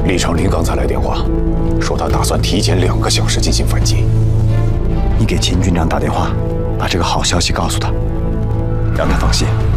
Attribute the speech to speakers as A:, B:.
A: 李长林刚才来电话，说他打算提前2个小时进行反击。
B: 你给秦军长打电话，把这个好消息告诉他，让他放心。